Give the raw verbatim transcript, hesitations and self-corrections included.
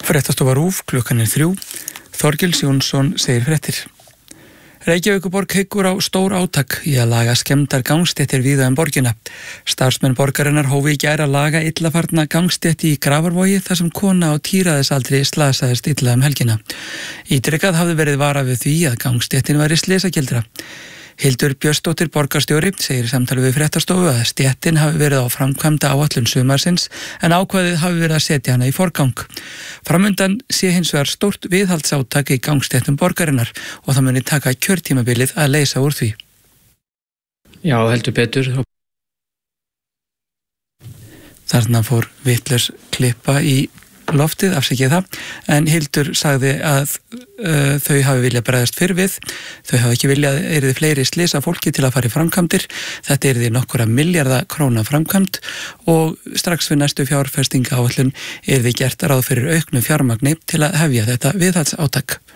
Fréttastofa RÚV, klukkan er þrjú. Þorgils Jónsson segir fréttir. Reykjavíkurborg hyggur á stór átak í að laga skemmdar gangstéttir víða um borgina. Starfsmenn borgarinnar hófu í gær að laga illafarna gangstétti í Grafarvogi þar sem kona á tíræðisaldri slasaðist illa um helgina. Ítrekað hafði verið varað við því að gangstéttin væri slysagildra. Hildur Björnsdóttir borgarstjóri segir í samtali við fréttastofu að stéttin hafi verið á framkvæmda áætlun sumarsins en ákvæðið hafi verið að setja hana í forgang. Framundan sé hins vegar stórt viðhaldsátak í gangstéttum borgarinnar og það muni taka kjörtímabilið að leysa úr því. Já, heldur betur. Þarna fór vitlaus klippa í loftið, afsakið það, en Hildur sagði að uh, þau hafi viljað bregðast fyrr við, þau hafi ekki viljað yrði fleiri slysa fólki til að fara í framkvæmdir, þetta yrði nokkura milljarða króna framkvæmd og strax við næstu fjárfestingaáætlun yrði gert ráð fyrir auknu fjármagni til að hefja þetta viðhaldsátak.